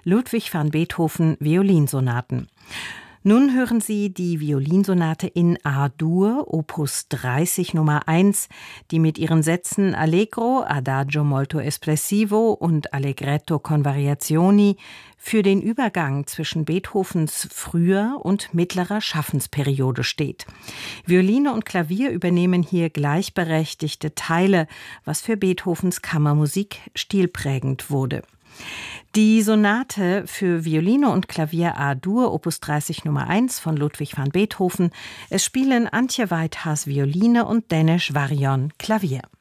Ludwig van Beethoven Violinsonaten. Nun hören Sie die Violinsonate in A-Dur, Opus 30 Nummer 1, die mit ihren Sätzen Allegro, Adagio molto espressivo und Allegretto con variazioni für den Übergang zwischen Beethovens früher und mittlerer Schaffensperiode steht. Violine und Klavier übernehmen hier gleichberechtigte Teile, was für Beethovens Kammermusik stilprägend wurde. Die Sonate für Violine und Klavier A-Dur, Opus 30 Nummer 1 von Ludwig van Beethoven. Es spielen Antje Weithaas Violine und Denis Varion Klavier.